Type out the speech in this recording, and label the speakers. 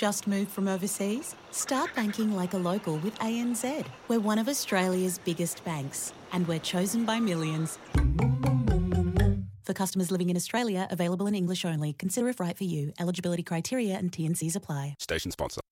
Speaker 1: Just moved from overseas? Start banking like a local with ANZ. We're one of Australia's biggest banks, and we're chosen by millions. For customers living in Australia, available in English only. Consider if right for you. Eligibility criteria and T&Cs apply.
Speaker 2: Station sponsor.